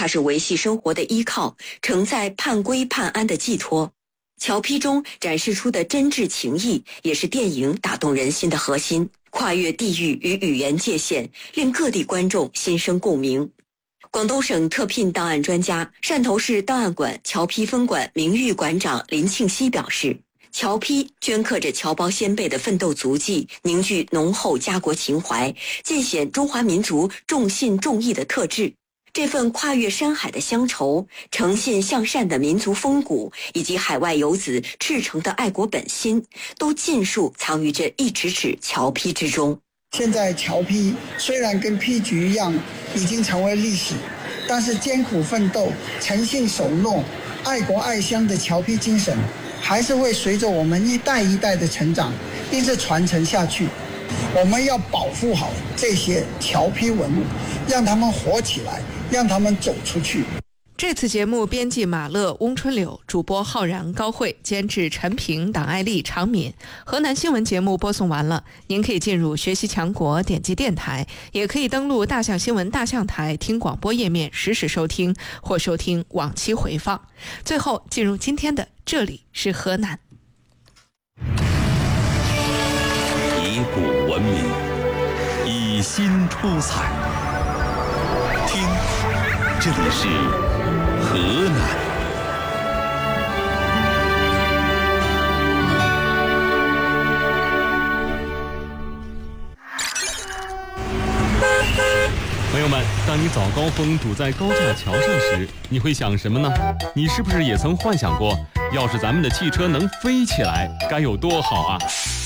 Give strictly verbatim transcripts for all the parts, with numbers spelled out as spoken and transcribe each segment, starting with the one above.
它是维系生活的依靠，承载盼归盼安的寄托。乔坯中展示出的真挚情谊，也是电影打动人心的核心，跨越地域与语言界限，令各地观众心生共鸣。广东省特聘档案专家、汕头市档案馆乔坯分馆名誉馆长林庆熙表示，乔坯镌刻着侨胞先辈的奋斗足迹，凝聚浓厚家国情怀，尽显中华民族重信重义的特质。这份跨越山海的乡愁，诚信向善的民族风骨，以及海外游子赤诚的爱国本心，都尽数藏于这一纸纸侨坯之中。 现在侨坯虽然跟坯局一样已经成为历史，但是艰苦奋斗、诚信守诺、爱国爱乡的侨坯精神还是会随着我们一代一代的成长一直传承下去。我们要保护好这些侨坯文物，让他们活起来，让他们走出去。 这次节目编辑马乐、翁春柳，主播浩然、高慧，监制陈平、党爱丽、常敏。河南新闻节目播送完了，您可以进入学习强国，点击电台，也可以登录大象新闻大象台听广播页面实时收听或收听往期回放。最后进入今天的这里是河南。 以古文明，以新出彩。听，这里是河南。 朋友们，当你早高峰堵在高架桥上时，你会想什么呢？你是不是也曾幻想过，要是咱们的汽车能飞起来，该有多好啊？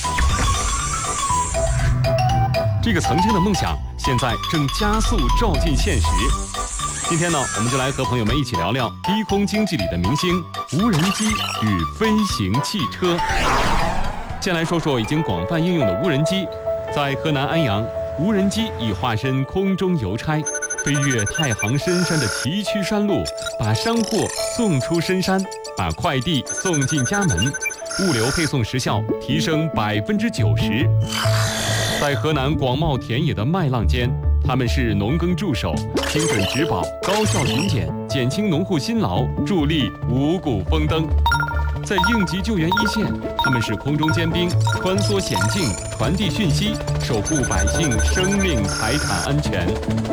这个曾经的梦想，现在正加速照进现实。今天呢，我们就来和朋友们一起聊聊低空经济里的明星——无人机与飞行汽车。先来说说已经广泛应用的无人机。在河南安阳，无人机已化身空中邮差，飞越太行深山的崎岖山路，把商货送出深山，把快递送进家门，物流配送时效提升百分之九十。在河南广袤田野的麦浪间，他们是农耕助手，精准植保，高效巡检，减轻农户辛劳，助力五谷丰登。在应急救援一线，他们是空中尖兵，穿梭险境，传递讯息，守护百姓生命财产安全。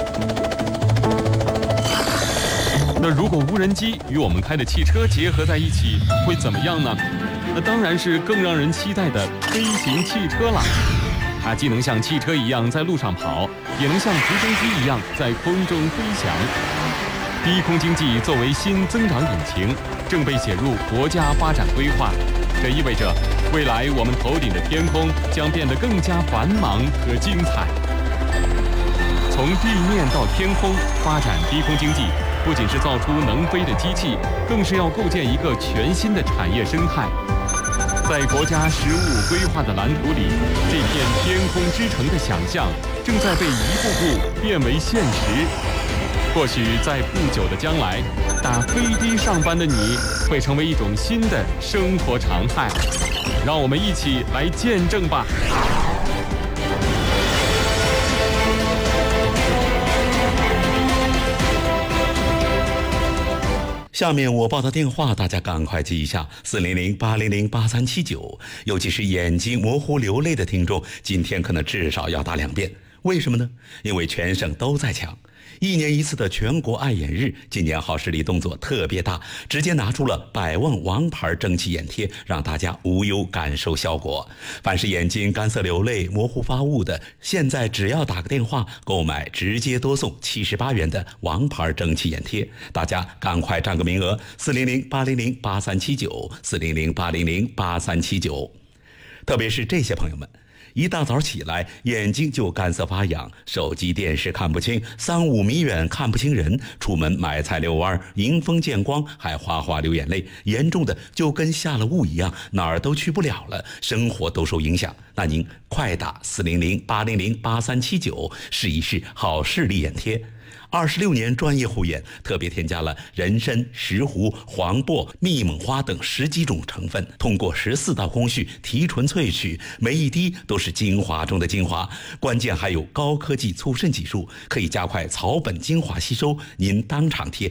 那如果无人机与我们开的汽车结合在一起，会怎么样呢？那当然是更让人期待的飞行汽车了。它既能像汽车一样在路上跑，也能像直升机一样在空中飞翔。低空经济作为新增长引擎，正被写入国家发展规划。这意味着，未来我们头顶的天空将变得更加繁忙和精彩。从地面到天空发展低空经济，不仅是造出能飞的机器，更是要构建一个全新的产业生态。在国家实务规划的蓝图里，这片天空之城的想象正在被一步步变为现实。或许在不久的将来，打飞的上班的你会成为一种新的生活常态。让我们一起来见证吧。 下面我报的电话，大家赶快记一下：四零零八零零八三七九。尤其是眼睛模糊流泪的听众，今天可能至少要打两遍。为什么呢？因为全省都在抢。一年一次的全国爱眼日，今年好视力动作特别大，直接拿出了百万王牌蒸汽眼贴，让大家无忧感受效果。凡是眼睛干涩流泪、模糊发雾的，现在只要打个电话购买，直接多送七十八元的王牌蒸汽眼贴。大家赶快占个名额，四零零八零零八三七九，四零零八零零八三七九。特别是这些朋友们，一大早起来，眼睛就干涩发痒，手机电视看不清，三五米远看不清人，出门买菜遛弯，迎风见光还哗哗流眼泪，严重的就跟下了雾一样，哪儿都去不了了，生活都受影响。那您快打四零零八零零八三七九，试一试好视力眼贴。二十六年专业护眼，特别添加了人参、石斛、黄柏、密蒙花等十几种成分，通过十四道工序提纯萃取，每一滴都是精华中的精华。关键还有高科技促渗技术，可以加快草本精华吸收。您当场贴，